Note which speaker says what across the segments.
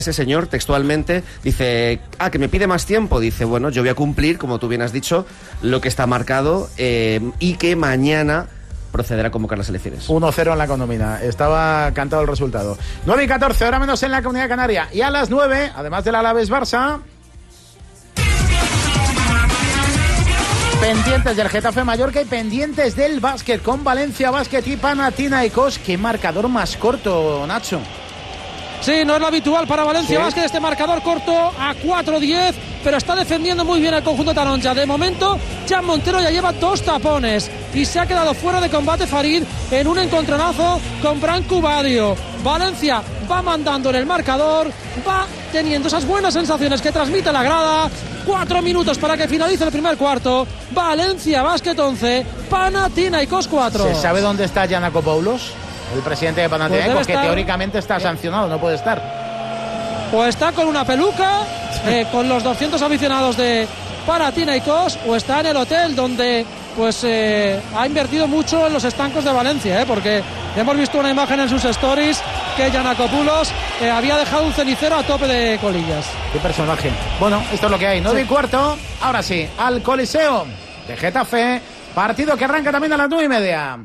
Speaker 1: ese señor textualmente dice, que me pide más tiempo. Dice, bueno, yo voy a cumplir, como tú bien has dicho, lo que está marcado y que mañana procederá a convocar las elecciones.
Speaker 2: 1-0 en la condomina. Estaba cantado el resultado. 9:14, hora menos en la Comunidad Canaria. Y a las 9, además del Alavés-Barça, pendientes del Getafe Mallorca y pendientes del básquet con Valencia Basket y Panathinaikos. Qué marcador más corto, Nacho.
Speaker 3: Sí, no es lo habitual para Valencia Basket, este marcador corto a 4-10, pero está defendiendo muy bien el conjunto taronja. De momento, Jan Montero ya lleva 2 tapones y se ha quedado fuera de combate Farid en un encontronazo con Branco Badio. Valencia va mandando en el marcador, va teniendo esas buenas sensaciones que transmite la grada. 4 minutos para que finalice el primer cuarto. Valencia Basket 11, Panathinaikos 4.
Speaker 2: ¿Se sabe dónde está Giannakopoulos? El presidente de Panathinaikos, que teóricamente está sancionado, no puede estar.
Speaker 3: O está con una peluca, con los 200 aficionados de Panathinaikos, o está en el hotel donde pues ha invertido mucho en los estancos de Valencia, porque hemos visto una imagen en sus stories que Giannakopoulos había dejado un cenicero a tope de colillas.
Speaker 2: Qué personaje. Bueno, esto es lo que hay. 9:15, ahora sí, al Coliseo de Getafe, partido que arranca también a las 9:30.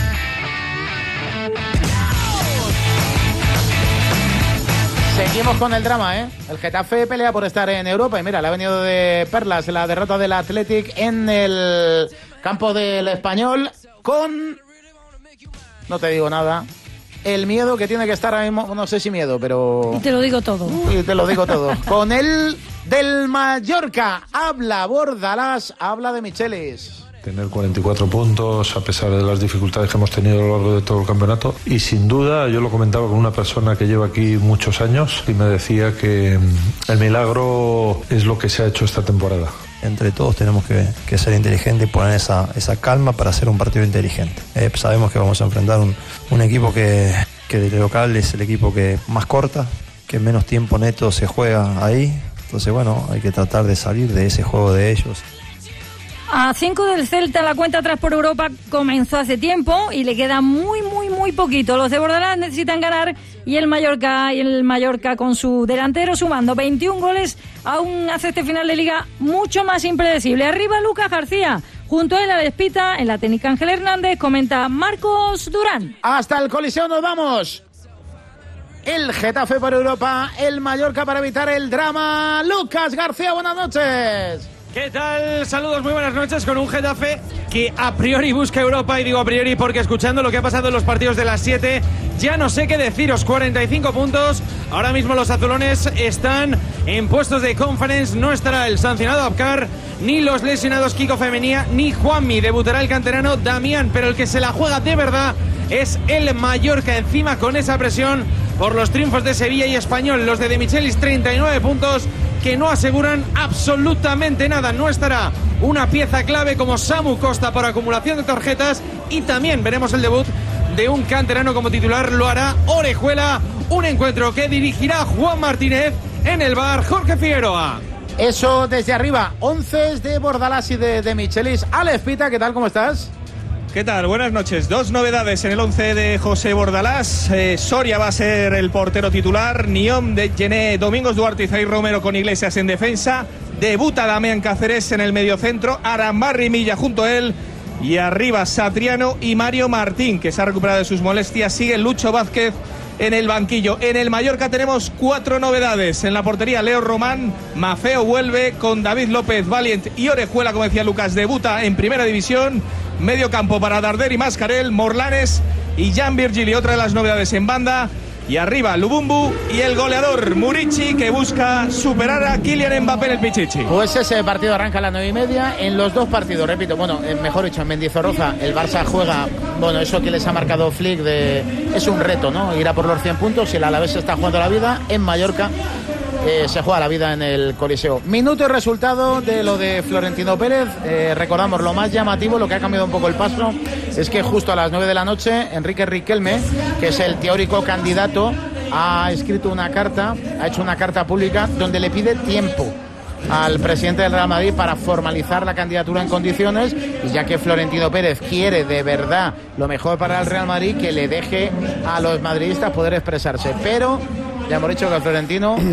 Speaker 2: Seguimos con el drama, El Getafe pelea por estar en Europa y mira, le ha venido de perlas la derrota del Athletic en el campo del Español con, no te digo nada, el miedo que tiene que estar ahora mismo, no sé si miedo, pero...
Speaker 4: Y te lo digo todo.
Speaker 2: Y te lo digo todo. Con el del Mallorca, habla Bordalás, habla de Michelis.
Speaker 5: Tener 44 puntos a pesar de las dificultades que hemos tenido a lo largo de todo el campeonato. Y sin duda, yo lo comentaba con una persona que lleva aquí muchos años y me decía que el milagro es lo que se ha hecho esta temporada.
Speaker 6: Entre todos tenemos que ser inteligentes y poner esa calma para hacer un partido inteligente. Sabemos que vamos a enfrentar un equipo que de local es el equipo que más corta, que menos tiempo neto se juega ahí. Entonces, bueno, hay que tratar de salir de ese juego de ellos.
Speaker 4: A 5 del Celta, la cuenta atrás por Europa comenzó hace tiempo y le queda muy poquito. Los de Bordalás necesitan ganar y el Mallorca con su delantero sumando 21 goles aún hace este final de liga mucho más impredecible. Arriba Lucas García, junto a él a la espita, en la técnica Ángel Hernández, comenta Marcos Durán.
Speaker 2: Hasta el Coliseo nos vamos. El Getafe por Europa, el Mallorca para evitar el drama. Lucas García, buenas noches.
Speaker 7: ¿Qué tal? Saludos, muy buenas noches con un Getafe que a priori busca Europa, y digo a priori porque escuchando lo que ha pasado en los partidos de las 7 ya no sé qué deciros. 45 puntos, ahora mismo los azulones están en puestos de Conference, no estará el sancionado Abkar, ni los lesionados Kiko Femenía, ni Juanmi, debutará el canterano Damián, pero el que se la juega de verdad es el Mallorca, encima con esa presión por los triunfos de Sevilla y Español. Los de Michelis 39 puntos que no aseguran absolutamente nada. No estará una pieza clave como Samu Costa por acumulación de tarjetas, y también veremos el debut de un canterano como titular, lo hará Orejuela, un encuentro que dirigirá Juan Martínez en el bar Jorge Figueroa.
Speaker 2: Eso desde arriba, 11 de Bordalás y de Michelis. Alex Pita, ¿qué tal? ¿Cómo estás?
Speaker 8: ¿Qué tal? Buenas noches. 2 novedades en el 11 de José Bordalás. Soria va a ser el portero titular. Niom, de Gené, Domingos Duarte y Zair Romero con Iglesias en defensa. Debuta Damián Cáceres en el mediocentro. Arambarri Milla junto a él. Y arriba Satriano y Mario Martín, que se ha recuperado de sus molestias. Sigue Lucho Vázquez en el banquillo. En el Mallorca tenemos 4 novedades. En la portería Leo Román. Mafeo vuelve con David López, Valiant y Orejuela, como decía Lucas. Debuta en primera división. Medio campo para Darder y Mascarell, Morlanes y Jan Virgili, otra de las novedades en banda. Y arriba Lubumbu y el goleador Murici, que busca superar a Kylian Mbappé en el Pichichi.
Speaker 2: Pues ese partido arranca a las 9:30. En los dos partidos, repito, mejor dicho, en Mendizorroza el Barça juega, eso que les ha marcado Flick, es un reto, ¿no? Ir a por los 100 puntos, y el Alavés está jugando la vida. En Mallorca se juega la vida en el Coliseo. Minuto y resultado de lo de Florentino Pérez. Recordamos, lo más llamativo, lo que ha cambiado un poco el paso, es que justo a las 9 de la noche Enrique Riquelme, que es el teórico candidato, ha escrito una carta, ha hecho una carta pública donde le pide tiempo al presidente del Real Madrid para formalizar la candidatura en condiciones, y ya que Florentino Pérez quiere de verdad lo mejor para el Real Madrid, que le deje a los madridistas poder expresarse. Pero Ya hemos dicho que el Florentino